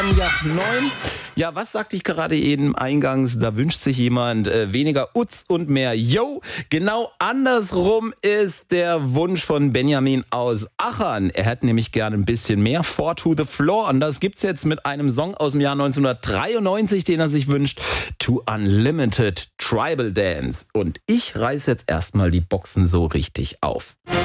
Ja, 9. Ja, was sagte ich gerade eben eingangs? Da wünscht sich jemand weniger Utz und mehr Yo. Genau andersrum ist der Wunsch von Benjamin aus Achern. Er hätte nämlich gerne ein bisschen mehr 4 to the Floor. Und das gibt's jetzt mit einem Song aus dem Jahr 1993, den er sich wünscht. To Unlimited Tribal Dance. Und ich reiß jetzt erstmal die Boxen so richtig auf.